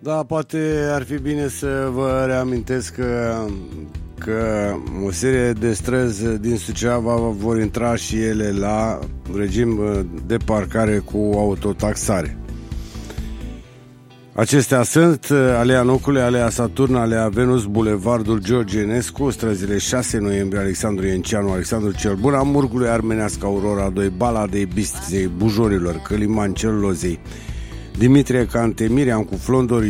Da, poate ar fi bine să vă reamintesc că o serie de străzi din Suceava vor intra și ele la regim de parcare cu autotaxare. Acestea sunt Alea Nocului, Alea Saturn, Alea Venus, Bulevardul George Enescu, străzile 6 noiembrie, Alexandru Iencianu, Alexandru cel Bun, Amurgului, Armenească, Aurora 2, Baladei, Bistrizei, Bujorilor, Căliman, Celulozei, Dimitrie Cantemirian cu Flondori,